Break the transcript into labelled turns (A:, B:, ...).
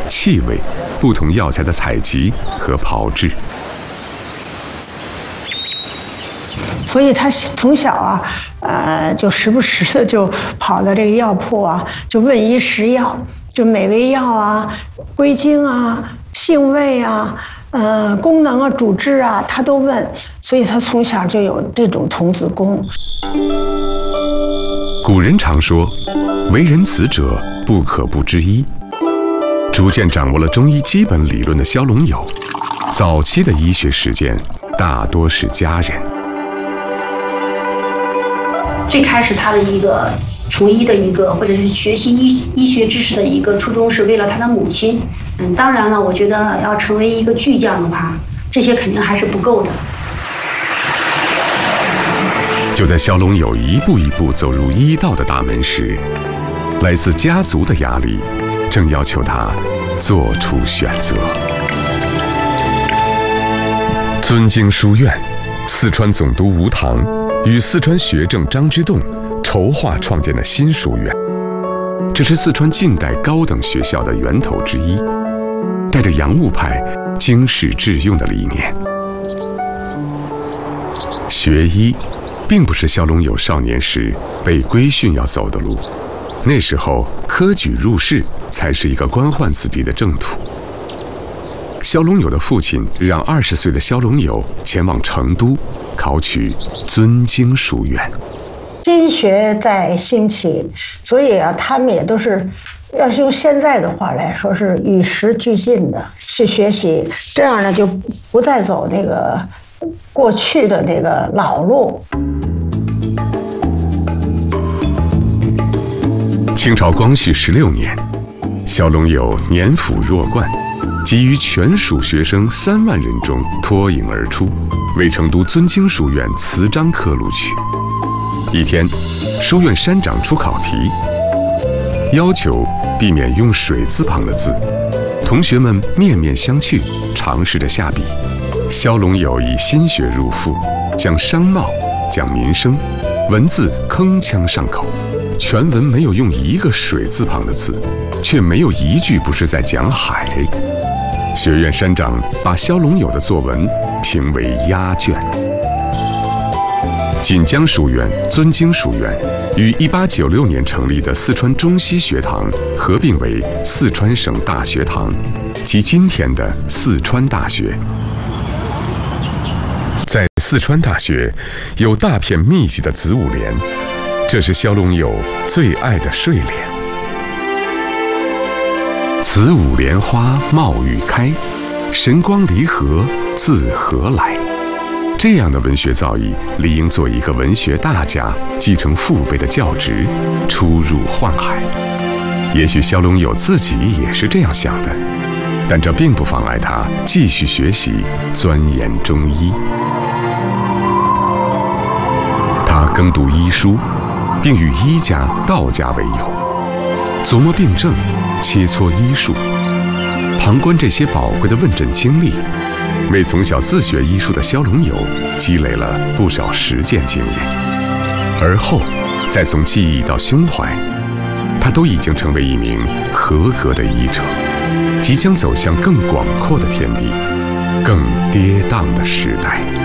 A: 气味、不同药材的采集和炮制。
B: 所以他从小啊，就时不时的就跑到这个药铺啊，就问医食药，就美味药啊、归经啊、性味啊、功能啊、主治啊，他都问。所以他从小就有这种童子功。
A: 古人常说，为人子者不可不知医。逐渐掌握了中医基本理论的萧龙友，早期的医学实践大多是家人。
C: 最开始他的一个从医的一个，或者是学习医学知识的一个初衷，是为了他的母亲。当然了，我觉得要成为一个巨匠的话，这些肯定还是不够的。
A: 就在萧龙友一步一步走入医道的大门时，来自家族的压力正要求他做出选择。尊经书院，四川总督吴棠与四川学政张之洞筹划创建的新书院，这是四川近代高等学校的源头之一，带着洋务派经世致用的理念。学医并不是萧龙友少年时被规训要走的路，那时候科举入仕才是一个官宦子弟的正途。萧龙友的父亲让20岁的萧龙友前往成都考取尊经书院。
B: 经学在兴起，所以他们也都是要用现在的话来说是与时俱进的去学习，这样呢就不再走那个过去的那个老路。
A: 清朝光绪16年，萧龙友年辅弱冠，即于全属学生3万人中脱颖而出，为成都尊经书院词章科录取。一天，书院山长出考题，要求避免用水字旁的字，同学们面面相觑，尝试着下笔。萧龙友以心血入腹，讲商贸，讲民生，文字铿锵上口，全文没有用一个水字旁的字，却没有一句不是在讲海。学院山长把萧龙友的作文评为压卷。锦江书院、尊经书院于1896年成立的四川中西学堂合并为四川省大学堂，即今天的四川大学。在四川大学有大片密集的子午连，这是萧龙友最爱的睡莲。子午莲花冒欲开，神光离合自何来？这样的文学造诣，理应做一个文学大家，继承父辈的教职，出入宦海。也许萧龙友自己也是这样想的，但这并不妨碍他继续学习，钻研中医。他耕读医书，并与医家、道家为友，琢磨病症，切磋医术，旁观这些宝贵的问诊经历，为从小自学医术的萧龙友积累了不少实践经验。而后再从记忆到胸怀，他都已经成为一名合格的医者，即将走向更广阔的天地，更跌宕的时代。